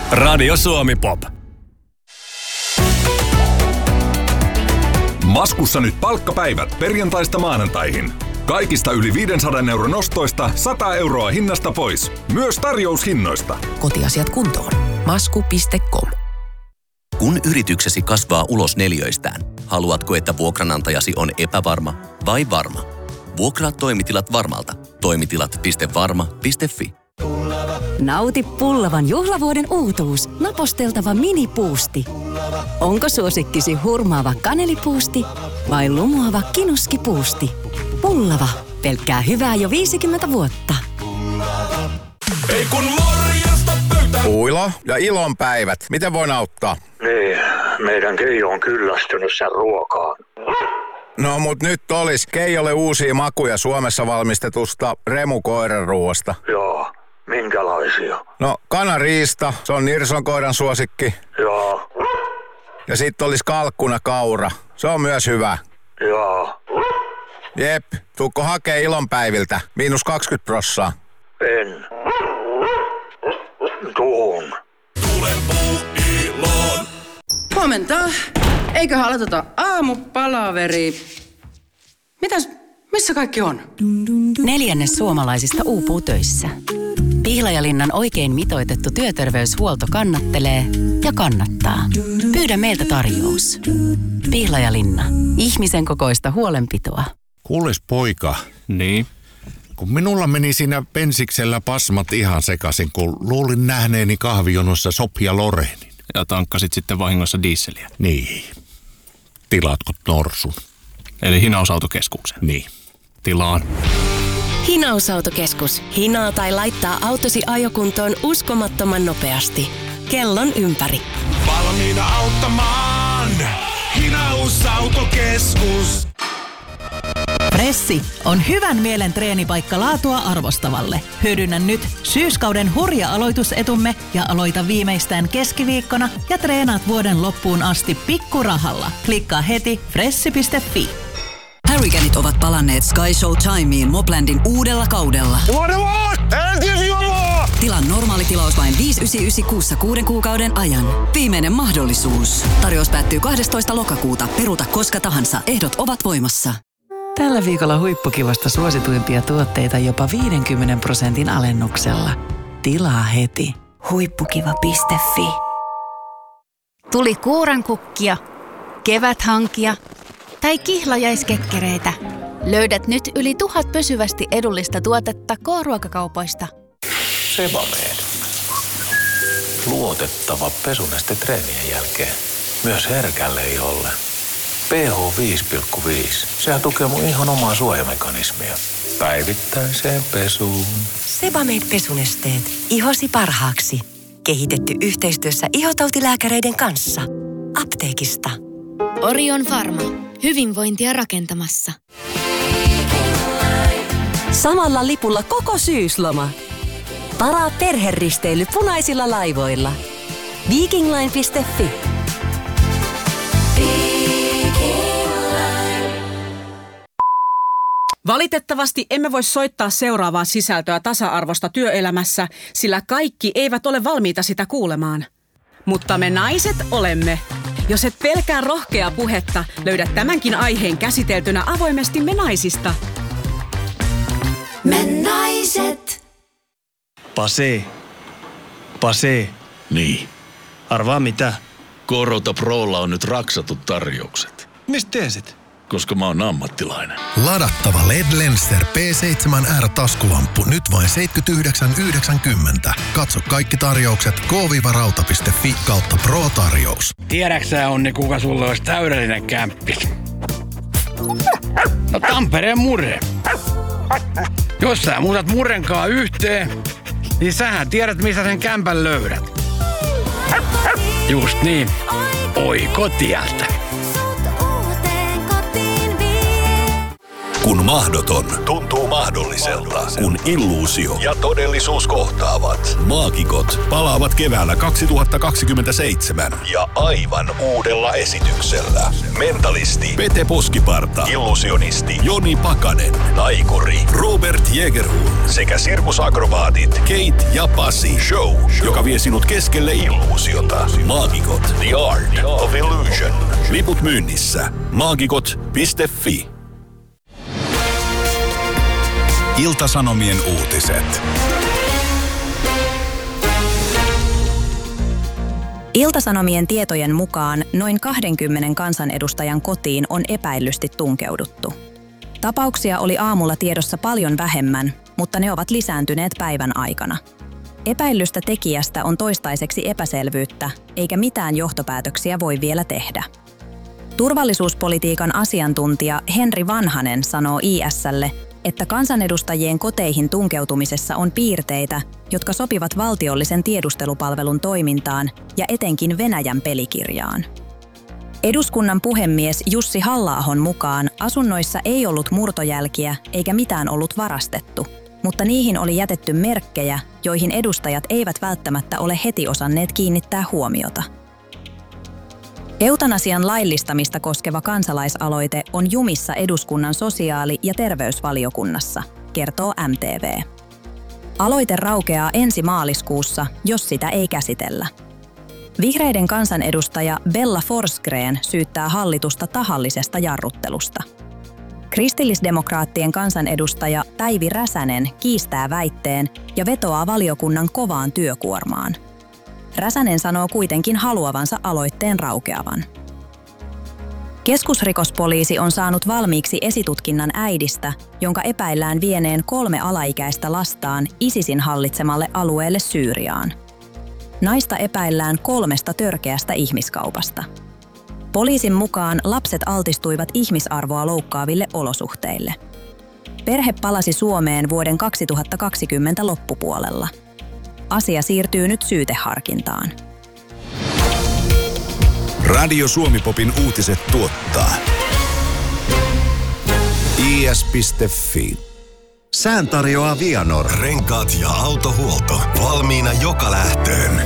Radio Suomi Pop. Maskussa nyt palkkapäivät perjantaista maanantaihin. Kaikista yli 500 euron ostoista 100 euroa hinnasta pois. Myös tarjoushinnoista. Kotiasiat kuntoon. Masku.com. Kun yrityksesi kasvaa ulos neliöistään, haluatko, että vuokranantajasi on epävarma vai varma? Vuokraa toimitilat Varmalta. Toimitilat.varma.fi. Nauti Pullavan juhlavuoden uutuus. Naposteltava minipuusti. Onko suosikkisi hurmaava kanelipuusti vai lumoava kinuskipuusti? Pullava. Pelkkää hyvää jo 50 vuotta. Ei kun morjesta pöytään. Uilo ja ilonpäivät. Miten voin auttaa? Niin, meidän Keijo on kyllästynyt sen ruokaan. No mut nyt olis Keijolle uusia makuja Suomessa valmistetusta remukoiranruoasta. Joo, minkälaisia? No kanariista, se on Nirson koiran suosikki. Joo. Ja sit olis kalkkuna kaura, se on myös hyvä. Joo. Jep, tuukko hakee ilonpäiviltä, -20%. En. Tuun. Tule Puuiloon. Huomenta. Eiköhän aloiteta aamupalaveri. Missä kaikki on? 1/4 suomalaisista uupuu töissä. Pihlajalinnan oikein mitoitettu työterveyshuolto kannattelee ja kannattaa. Pyydä meiltä tarjous. Pihlajalinna. Ihmisen kokoista huolenpitoa. Kuules poika. Niin? Kun minulla meni siinä pensiksellä pasmat ihan sekaisin, kun luulin nähneeni kahvijonossa Sofia Lorenin. Ja tankkasit sitten vahingossa dieseliä. Niin. Tilaatko norsun? Eli hinausautokeskuksen. Niin. Tilaan. Hinausautokeskus. Hinaa tai laittaa autosi ajokuntoon uskomattoman nopeasti. Kellon ympäri. Valmiina auttamaan. Hinausautokeskus. Pressi on hyvän mielen treenipaikka laatua arvostavalle. Hyödynnä nyt syyskauden hurja aloitusetumme ja aloita viimeistään keskiviikkona ja treenaat vuoden loppuun asti pikkurahalla. Klikkaa heti fressi.fi. Hurricaneit ovat palanneet Sky Show Timeen Moplandin uudella kaudella. Tilan normaali tilaus vain 599 kuussa 6 kuukauden ajan. Viimeinen mahdollisuus. Tarjous päättyy 12. lokakuuta. Peruuta koska tahansa. Ehdot ovat voimassa. Tällä viikolla Huippukivasta suosituimpia tuotteita jopa 50% alennuksella. Tilaa heti. Huippukiva.fi. Tuli kuurankukkia, keväthankia tai kihlajaiskekkereitä. Löydät nyt yli 1000 pysyvästi edullista tuotetta K-ruokakaupoista. Sebamed. Luotettava pesuneste treenien jälkeen. Myös herkälle iholle. pH 5,5. Sehän tukee mun ihon omaa suojamekanismia. Päivittäiseen pesuun. Sebamed pesunesteet. Ihosi parhaaksi. Kehitetty yhteistyössä ihotautilääkäreiden kanssa. Apteekista. Orion Pharma. Hyvinvointia rakentamassa. Samalla lipulla koko syysloma. Varaa perheristeily punaisilla laivoilla. Vikingline.fi. Valitettavasti emme voi soittaa seuraavaa sisältöä tasa-arvosta työelämässä, sillä kaikki eivät ole valmiita sitä kuulemaan. Mutta me naiset olemme. Jos et pelkää rohkeaa puhetta, löydät tämänkin aiheen käsiteltynä avoimesti Me naisista. Me naiset. Pase. Niin. Arvaa mitä? Korota Prolla on nyt raksatut tarjoukset. Mistä tiesit? Koska mä oon ammattilainen. Ladattava LED Lenser P7R taskulamppu nyt vain 79,90. Katso kaikki tarjoukset k-rauta.fi/pro-tarjous. Tiedäksä Onni, kuka sulle olisi täydellinen kämppi? No Tampereen Murre. Jos sä muutat Murrenkaan yhteen, niin sähän tiedät, mistä sen kämpän löydät. Just niin. Oikotieltä. Kun mahdoton tuntuu mahdolliselta. Kun illuusio ja todellisuus kohtaavat. Maagikot palaavat keväällä 2027. Ja aivan uudella esityksellä. Mentalisti Pete Poskiparta. Illusionisti Joni Pakanen. Taikuri Robert Jägerhun. Sekä sirkusakrobaatit Kate ja Pasi. Show, joka vie sinut keskelle illuusiota. Maagikot. The Art of Illusion. Liput myynnissä. Maagikot.fi. Ilta-Sanomien uutiset. Ilta-Sanomien tietojen mukaan noin 20 kansanedustajan kotiin on epäillysti tunkeuduttu. Tapauksia oli aamulla tiedossa paljon vähemmän, mutta ne ovat lisääntyneet päivän aikana. Epäillystä tekijästä on toistaiseksi epäselvyyttä, eikä mitään johtopäätöksiä voi vielä tehdä. Turvallisuuspolitiikan asiantuntija Henri Vanhanen sanoo IS:lle, että kansanedustajien koteihin tunkeutumisessa on piirteitä, jotka sopivat valtiollisen tiedustelupalvelun toimintaan ja etenkin Venäjän pelikirjaan. Eduskunnan puhemies Jussi Halla-ahon mukaan asunnoissa ei ollut murtojälkiä eikä mitään ollut varastettu, mutta niihin oli jätetty merkkejä, joihin edustajat eivät välttämättä ole heti osanneet kiinnittää huomiota. Eutanasian laillistamista koskeva kansalaisaloite on jumissa eduskunnan sosiaali- ja terveysvaliokunnassa, kertoo MTV. Aloite raukeaa ensi maaliskuussa, jos sitä ei käsitellä. Vihreiden kansanedustaja Bella Forsgren syyttää hallitusta tahallisesta jarruttelusta. Kristillisdemokraattien kansanedustaja Päivi Räsänen kiistää väitteen ja vetoaa valiokunnan kovaan työkuormaan. Räsänen sanoo kuitenkin haluavansa aloitteen raukeavan. Keskusrikospoliisi on saanut valmiiksi esitutkinnan äidistä, jonka epäillään vieneen 3 alaikäistä lastaan ISISin hallitsemalle alueelle Syyriaan. Naista epäillään 3 törkeästä ihmiskaupasta. Poliisin mukaan lapset altistuivat ihmisarvoa loukkaaville olosuhteille. Perhe palasi Suomeen vuoden 2020 loppupuolella. Asia siirtyy nyt syyteharkintaan. Radio Suomi-popin uutiset tuottaa is.fi. Sään tarjoaa Vianor. Renkaat ja autohuolto valmiina joka lähtöön.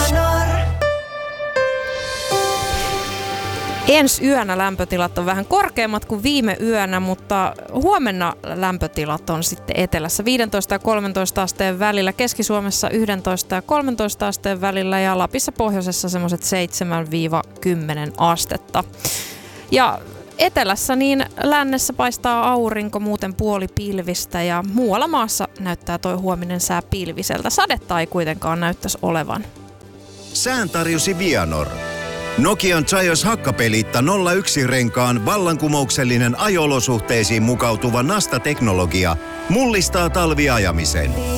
Ensi yönä lämpötilat on vähän korkeammat kuin viime yönä, mutta huomenna lämpötilat on sitten etelässä 15 ja 13 asteen välillä, Keski-Suomessa 11 ja 13 asteen välillä ja Lapissa pohjoisessa semmoiset 7-10 astetta. Ja etelässä niin lännessä paistaa aurinko, muuten puoli pilvistä ja muualla maassa näyttää toi huominen sää pilviseltä. Sadetta ei kuitenkaan näyttäisi olevan. Sään tarjosi Vianor. Nokian Zaios hakkapeliitta 01-renkaan vallankumouksellinen ajo-olosuhteisiin mukautuva Nasta-teknologia mullistaa talviajamisen.